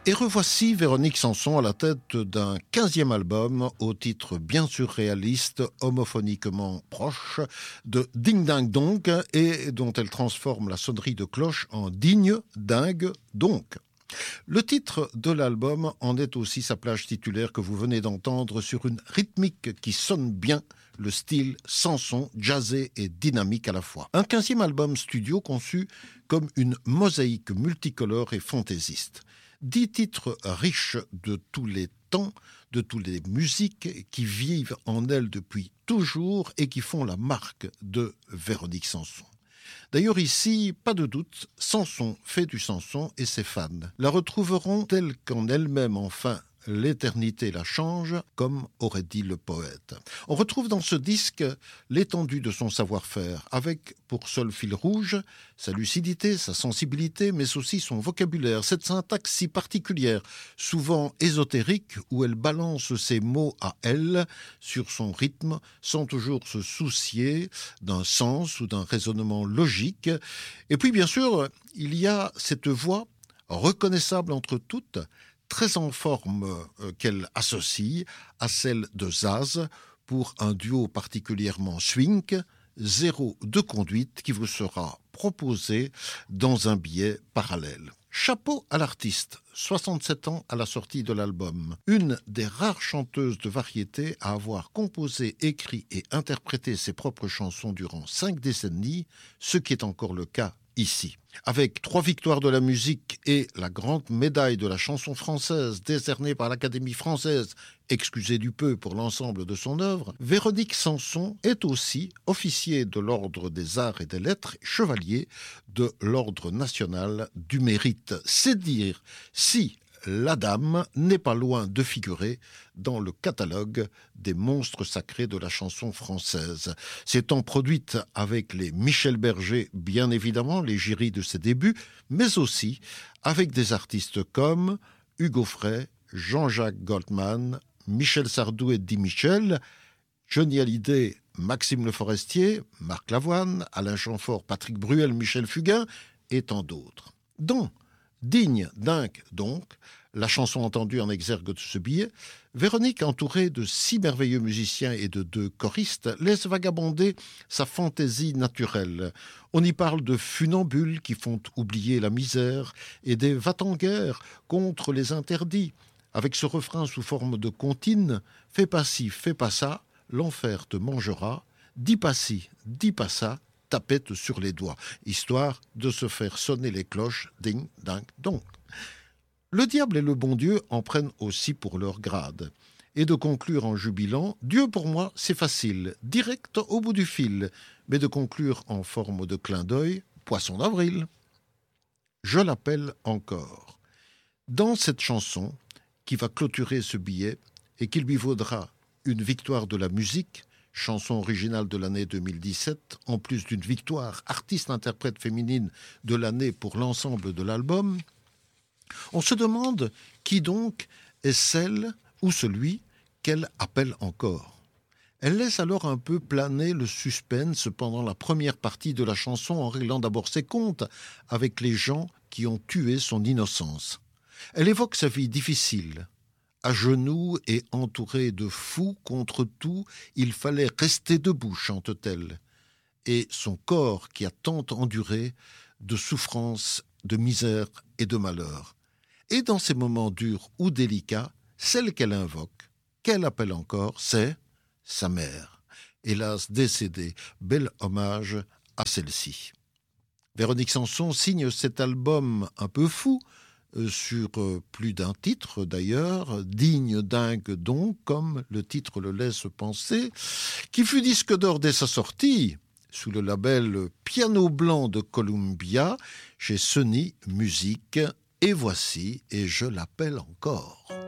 Et revoici Véronique Sanson à la tête d'un 15e album au titre bien surréaliste, homophoniquement proche de Ding Ding Donk et dont elle transforme la sonnerie de cloche en Digne Dingue Donc. Le titre de l'album en est aussi sa plage titulaire que vous venez d'entendre sur une rythmique qui sonne bien, le style Sanson, jazzé et dynamique à la fois. Un 15e album studio conçu comme une mosaïque multicolore et fantaisiste. 10 titres riches de tous les temps, de toutes les musiques qui vivent en elle depuis toujours et qui font la marque de Véronique Sanson. D'ailleurs ici, pas de doute, Sanson fait du Sanson et ses fans la retrouveront telle qu'en elle-même enfin l'éternité la change, comme aurait dit le poète. On retrouve dans ce disque l'étendue de son savoir-faire, avec pour seul fil rouge sa lucidité, sa sensibilité, mais aussi son vocabulaire, cette syntaxe si particulière, souvent ésotérique, où elle balance ses mots à elle sur son rythme, sans toujours se soucier d'un sens ou d'un raisonnement logique. Et puis bien sûr, il y a cette voix reconnaissable entre toutes, très en forme qu'elle associe à celle de Zaz pour un duo particulièrement swing, Zéro de conduite qui vous sera proposé dans un billet parallèle. Chapeau à l'artiste, 67 ans à la sortie de l'album. Une des rares chanteuses de variété à avoir composé, écrit et interprété ses propres chansons durant 5 décennies, ce qui est encore le cas ici. Avec 3 victoires de la musique et la grande médaille de la chanson française décernée par l'Académie française, excusez du peu pour l'ensemble de son œuvre, Véronique Sanson est aussi officier de l'Ordre des Arts et des Lettres, chevalier de l'Ordre national du mérite. C'est dire si la dame n'est pas loin de figurer dans le catalogue des monstres sacrés de la chanson française. S'étant produite avec les Michel Berger, bien évidemment, les jurys de ses débuts, mais aussi avec des artistes comme Hugo Frey, Jean-Jacques Goldman, Michel Sardou et Eddie Mitchell, Johnny Hallyday, Maxime Le Forestier, Marc Lavoine, Alain Chamfort, Patrick Bruel, Michel Fugain et tant d'autres. Dans Digne Dingue Donc, la chanson entendue en exergue de ce billet, Véronique, entourée de 6 merveilleux musiciens et de 2 choristes, laisse vagabonder sa fantaisie naturelle. On y parle de funambules qui font oublier la misère et des va-t-en-guerre contre les interdits. Avec ce refrain sous forme de comptine, « Fais pas ci, fais pas ça, l'enfer te mangera, dis pas ci, dis pas ça, tapette sur les doigts », histoire de se faire sonner les cloches, ding, ding, donc. Le diable et le bon Dieu en prennent aussi pour leur grade. Et de conclure en jubilant, Dieu pour moi c'est facile, direct au bout du fil, mais de conclure en forme de clin d'œil, poisson d'avril. Je l'appelle encore. Dans cette chanson, qui va clôturer ce billet et qui lui vaudra une victoire de la musique, chanson originale de l'année 2017, en plus d'une victoire artiste-interprète féminine de l'année pour l'ensemble de l'album, on se demande qui donc est celle ou celui qu'elle appelle encore. Elle laisse alors un peu planer le suspense pendant la première partie de la chanson en réglant d'abord ses comptes avec les gens qui ont tué son innocence. Elle évoque sa vie difficile. À genoux et entourée de fous contre tout, il fallait rester debout, chante-t-elle. Et son corps qui a tant enduré de souffrance, de misère et de malheur. Et dans ces moments durs ou délicats, celle qu'elle invoque, qu'elle appelle encore, c'est sa mère. Hélas décédée, bel hommage à celle-ci. Véronique Sanson signe cet album un peu fou, sur plus d'un titre d'ailleurs, Digne Dingue Donc, comme le titre le laisse penser, qui fut disque d'or dès sa sortie, sous le label Piano Blanc de Columbia, chez Sony Music. Et voici, et je l'appelle encore.